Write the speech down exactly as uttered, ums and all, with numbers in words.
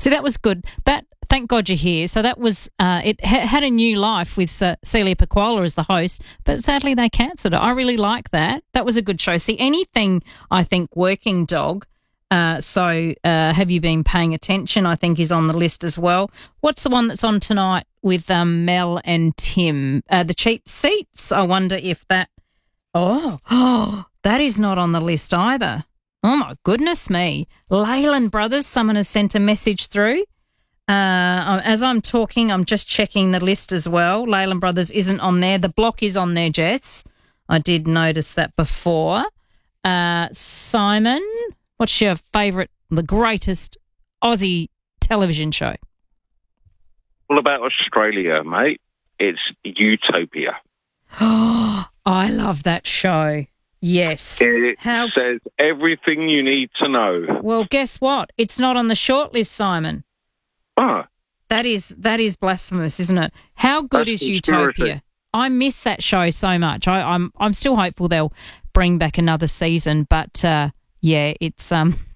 See, that was good. That thank God you're here. So that was uh, it ha- had a new life with uh, Celia Pacquola as the host, but sadly they cancelled it. I really like that. That was a good show. See, anything I think Working Dog. Uh, so uh, have you been paying attention? I think is on the list as well. What's the one that's on tonight with um, Mel and Tim? Uh, the Cheap Seats. I wonder if that. Oh, oh, that is not on the list either. Oh, my goodness me. Leyland Brothers, someone has sent a message through. Uh, as I'm talking, I'm just checking the list as well. Leyland Brothers isn't on there. The Block is on there, Jess. I did notice that before. Uh, Simon, what's your favourite, the greatest Aussie television show? All about Australia, mate. It's Utopia. Oh, I love that show. Yes. It How... says everything you need to know. Well, guess what? It's not on the shortlist, Simon. Ah. That is that is blasphemous, isn't it? How good That's is Utopia? I miss that show so much. I, I'm I'm still hopeful they'll bring back another season, but uh, yeah, it's um